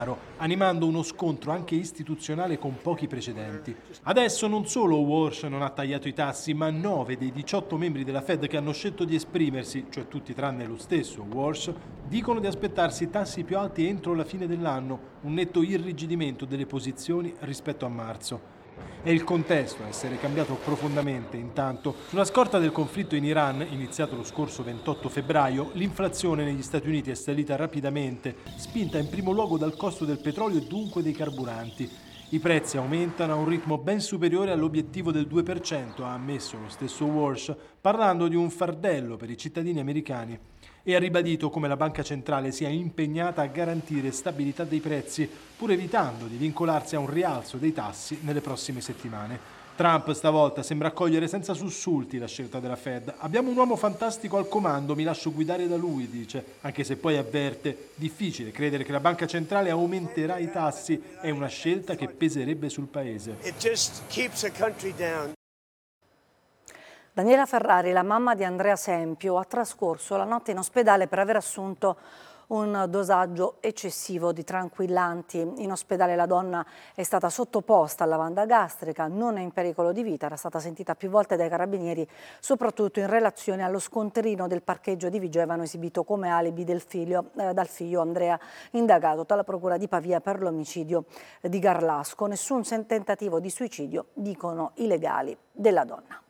animando uno scontro anche istituzionale con pochi precedenti. Adesso non solo Walsh non ha tagliato i tassi, ma 9 dei 18 membri della Fed che hanno scelto di esprimersi, cioè tutti tranne lo stesso Walsh, dicono di aspettarsi tassi più alti entro la fine dell'anno, un netto irrigidimento delle posizioni rispetto a marzo. È il contesto a essere cambiato profondamente. Intanto, sulla scorta del conflitto in Iran, iniziato lo scorso 28 febbraio, l'inflazione negli Stati Uniti è salita rapidamente, spinta in primo luogo dal costo del petrolio e dunque dei carburanti. I prezzi aumentano a un ritmo ben superiore all'obiettivo del 2%, ha ammesso lo stesso Walsh, parlando di un fardello per i cittadini americani. E ha ribadito come la banca centrale sia impegnata a garantire stabilità dei prezzi, pur evitando di vincolarsi a un rialzo dei tassi nelle prossime settimane. Trump stavolta sembra accogliere senza sussulti la scelta della Fed. Abbiamo un uomo fantastico al comando, mi lascio guidare da lui, dice, anche se poi avverte, difficile credere che la banca centrale aumenterà i tassi, è una scelta che peserebbe sul paese. It just keeps a country down. Daniela Ferrari, la mamma di Andrea Sempio, ha trascorso la notte in ospedale per aver assunto un dosaggio eccessivo di tranquillanti. In ospedale la donna è stata sottoposta a lavanda gastrica, non è in pericolo di vita, era stata sentita più volte dai carabinieri, soprattutto in relazione allo scontrino del parcheggio di Vigevano esibito come alibi dal figlio Andrea, indagato dalla procura di Pavia per l'omicidio di Garlasco. Nessun tentativo di suicidio, dicono i legali della donna.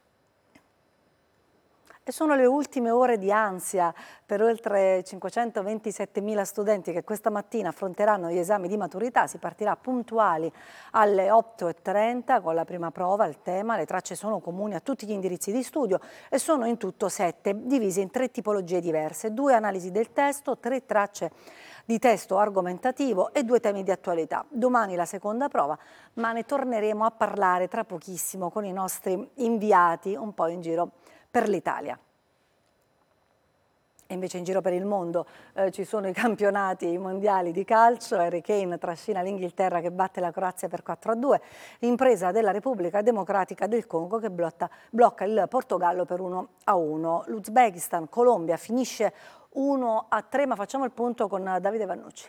E sono le ultime ore di ansia per oltre 527.000 studenti che questa mattina affronteranno gli esami di maturità. Si partirà puntuali alle 8:30 con la prima prova. Il tema, le tracce sono comuni a tutti gli indirizzi di studio e sono in tutto 7, divise in 3 tipologie diverse, 2 analisi del testo, 3 tracce di testo argomentativo e 2 temi di attualità. Domani la seconda prova, ma ne torneremo a parlare tra pochissimo con i nostri inviati un po' in giro per l'Italia. E invece in giro per il mondo ci sono i campionati mondiali di calcio. Harry Kane trascina l'Inghilterra che batte la Croazia per 4-2, impresa della Repubblica Democratica del Congo che blocca il Portogallo per 1-1. L'Uzbekistan, Colombia finisce 1-3, ma facciamo il punto con Davide Vannucci.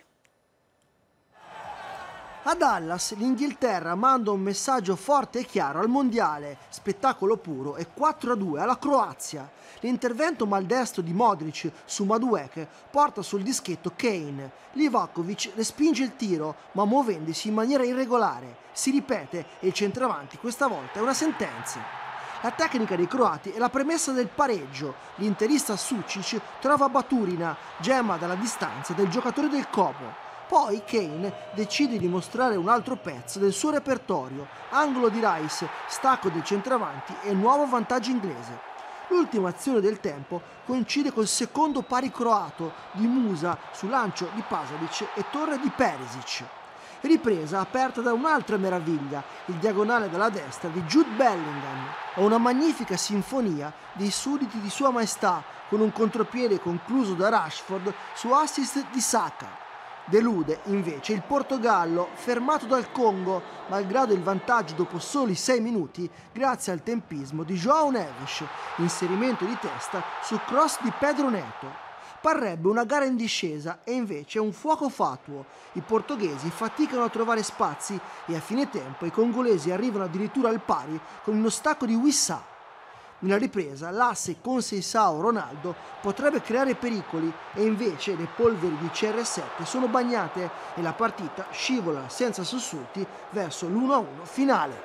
A Dallas l'Inghilterra manda un messaggio forte e chiaro al mondiale, spettacolo puro e 4-2 alla Croazia. L'intervento maldestro di Modric su Madueke porta sul dischetto Kane. Livakovic respinge il tiro ma muovendosi in maniera irregolare. Si ripete e il centravanti questa volta è una sentenza. La tecnica dei croati è la premessa del pareggio. L'interista Sucic trova Baturina, gemma dalla distanza del giocatore del Como. Poi Kane decide di mostrare un altro pezzo del suo repertorio, angolo di Rice, stacco del centravanti e nuovo vantaggio inglese. L'ultima azione del tempo coincide col secondo pari croato di Musa su lancio di Pasalic e torre di Perisic. Ripresa aperta da un'altra meraviglia, il diagonale dalla destra di Jude Bellingham. È una magnifica sinfonia dei sudditi di Sua Maestà con un contropiede concluso da Rashford su assist di Saka. Delude invece il Portogallo, fermato dal Congo, malgrado il vantaggio dopo soli 6 minuti, grazie al tempismo di João Neves, inserimento di testa su cross di Pedro Neto. Parrebbe una gara in discesa e invece è un fuoco fatuo. I portoghesi faticano a trovare spazi e a fine tempo i congolesi arrivano addirittura al pari con uno stacco di Wissa. Nella ripresa l'asse con Seisao Ronaldo potrebbe creare pericoli e invece le polveri di CR7 sono bagnate e la partita scivola senza sussulti verso l'1-1 finale.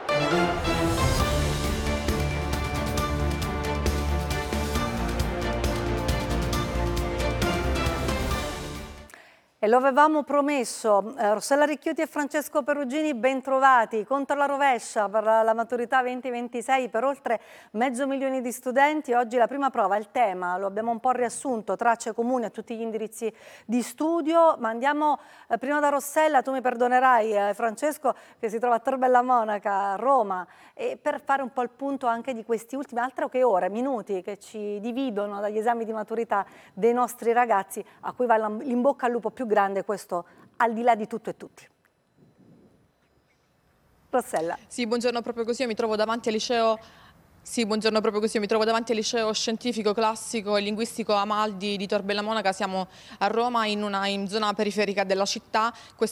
E lo avevamo promesso, Rossella Ricchiuti e Francesco Perugini ben trovati, contro la rovescia per la maturità 2026 per oltre 500.000 di studenti. Oggi la prima prova, il tema, lo abbiamo un po' riassunto, tracce comuni a tutti gli indirizzi di studio, ma andiamo prima da Rossella, tu mi perdonerai Francesco che si trova a Tor Bella Monaca, Roma, e per fare un po' il punto anche di questi ultimi, altro che ore, minuti che ci dividono dagli esami di maturità dei nostri ragazzi, a cui va l'in bocca al lupo più grande, questo al di là di tutto e tutti. Rossella. Sì, buongiorno, proprio così, io mi trovo davanti al liceo Sì, buongiorno, proprio così. Mi trovo davanti al liceo scientifico, classico e linguistico Amaldi di Tor Bella Monaca. Siamo a Roma in zona periferica della città.